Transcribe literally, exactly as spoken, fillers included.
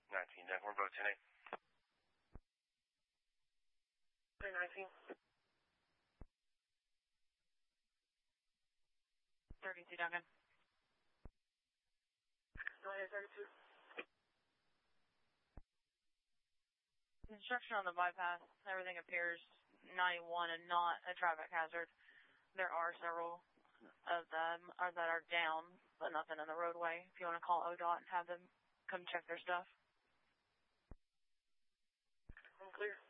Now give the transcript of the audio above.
nineteen, Denver, we're both ten eight. ten nineteen. thirty-two, Duncan. Go ahead, thirty-two. Construction on the bypass, everything appears ninety-one and not a traffic hazard. There are several of them are, that are down, but nothing in the roadway. If you want to call O D O T and have them come check their stuff. I'm clear.